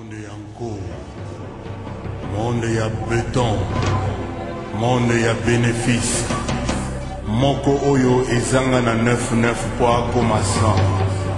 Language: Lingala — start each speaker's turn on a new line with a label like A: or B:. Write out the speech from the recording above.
A: Monde yanko, monde ya béton, monde ya bénéfice. Moko oyo ezanga na 9-9 po akoma 100.